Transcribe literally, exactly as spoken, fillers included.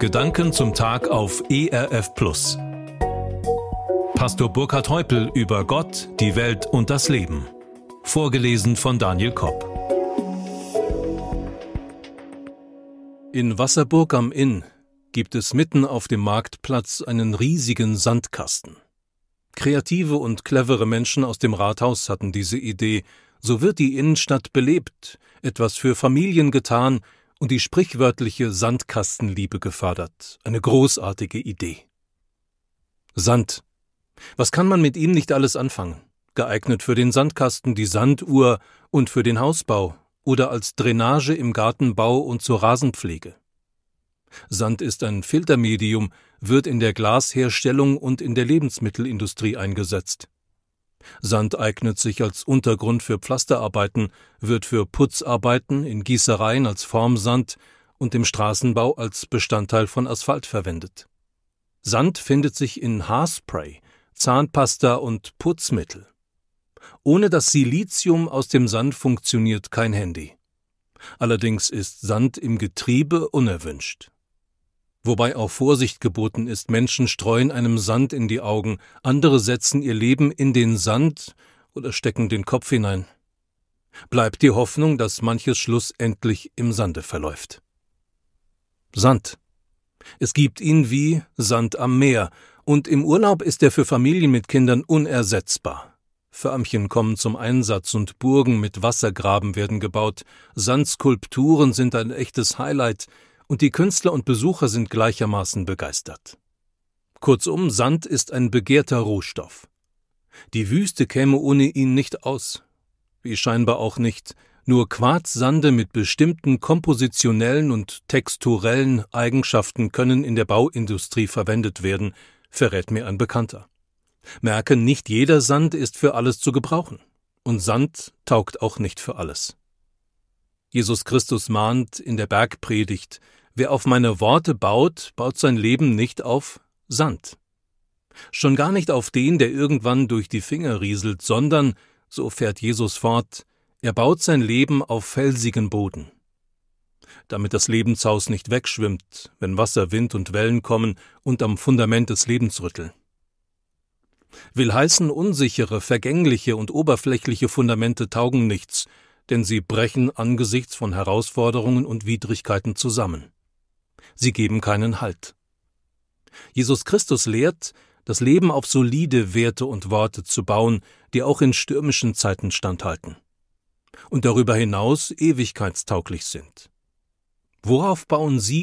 Gedanken zum Tag auf E R F Plus. Pastor Burkhard Heupel über Gott, die Welt und das Leben. Vorgelesen von Daniel Kopp. In Wasserburg am Inn gibt es mitten auf dem Marktplatz einen riesigen Sandkasten. Kreative und clevere Menschen aus dem Rathaus hatten diese Idee. So wird die Innenstadt belebt, etwas für Familien getan und die sprichwörtliche Sandkastenliebe gefördert. Eine großartige Idee. Sand. Was kann man mit ihm nicht alles anfangen? Geeignet für den Sandkasten, die Sanduhr und für den Hausbau oder als Drainage im Gartenbau und zur Rasenpflege. Sand ist ein Filtermedium, wird in der Glasherstellung und in der Lebensmittelindustrie eingesetzt. Sand eignet sich als Untergrund für Pflasterarbeiten, wird für Putzarbeiten in Gießereien als Formsand und im Straßenbau als Bestandteil von Asphalt verwendet. Sand findet sich in Haarspray, Zahnpasta und Putzmittel. Ohne das Silizium aus dem Sand funktioniert kein Handy. Allerdings ist Sand im Getriebe unerwünscht. Wobei auch Vorsicht geboten ist, Menschen streuen einem Sand in die Augen, andere setzen ihr Leben in den Sand oder stecken den Kopf hinein. Bleibt die Hoffnung, dass manches schlussendlich im Sande verläuft. Sand. Es gibt ihn wie Sand am Meer, und im Urlaub ist er für Familien mit Kindern unersetzbar. Förmchen kommen zum Einsatz und Burgen mit Wassergraben werden gebaut, Sandskulpturen sind ein echtes Highlight, und die Künstler und Besucher sind gleichermaßen begeistert. Kurzum, Sand ist ein begehrter Rohstoff. Die Wüste käme ohne ihn nicht aus. Wie scheinbar auch nicht nur Quarzsande mit bestimmten kompositionellen und texturellen Eigenschaften können in der Bauindustrie verwendet werden, verrät mir ein Bekannter. Merke, nicht jeder Sand ist für alles zu gebrauchen. Und Sand taugt auch nicht für alles. Jesus Christus mahnt in der Bergpredigt: Wer auf meine Worte baut, baut sein Leben nicht auf Sand. Schon gar nicht auf den, der irgendwann durch die Finger rieselt, sondern, so fährt Jesus fort, er baut sein Leben auf felsigen Boden. Damit das Lebenshaus nicht wegschwimmt, wenn Wasser, Wind und Wellen kommen und am Fundament des Lebens rütteln. Will heißen, unsichere, vergängliche und oberflächliche Fundamente taugen nichts, denn sie brechen angesichts von Herausforderungen und Widrigkeiten zusammen. Sie geben keinen Halt. Jesus Christus lehrt, das Leben auf solide Werte und Worte zu bauen, die auch in stürmischen Zeiten standhalten und darüber hinaus ewigkeitstauglich sind. Worauf bauen Sie